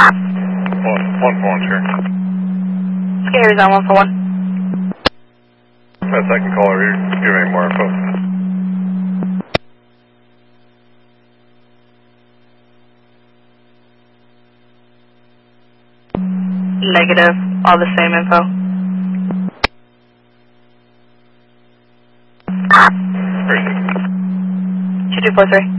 141, sure. Scary's on 141. Yes, I can call her. Give me more info. Negative. All the same info. 2243.